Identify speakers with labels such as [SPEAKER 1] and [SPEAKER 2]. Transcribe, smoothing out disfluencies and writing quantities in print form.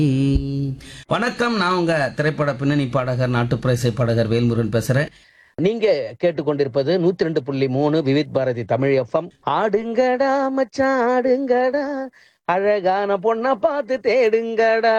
[SPEAKER 1] வணக்கம். நான் உங்க திரைப்பட பின்னணி பாடகர், நாட்டுப்புற இசை பாடகர் வேல்முருகன் பேசுறேன். நீங்க கேட்டுக்கொண்டிருப்பது 102.3 விவித் பாரதி தமிழ் எஃப்எம். ஆடுங்கடா மச்சான் ஆடுங்கடா, அழகான பொண்ண பார்த்து தேடுங்கடா.